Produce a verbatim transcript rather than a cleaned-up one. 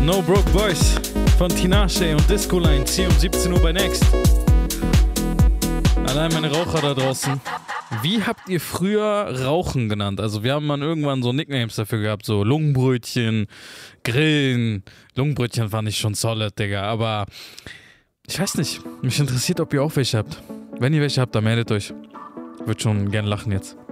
No Broke Boys von Tinashe und Disco Line, C um siebzehn Uhr bei Next. Allein meine Raucher da draußen. Wie habt ihr früher Rauchen genannt? Also wir haben mal irgendwann so Nicknames dafür gehabt, so Lungenbrötchen, Grillen. Lungenbrötchen fand ich schon solid, Digga, aber ich weiß nicht. Mich interessiert, ob ihr auch welche habt. Wenn ihr welche habt, dann meldet euch. Würde schon gern lachen jetzt.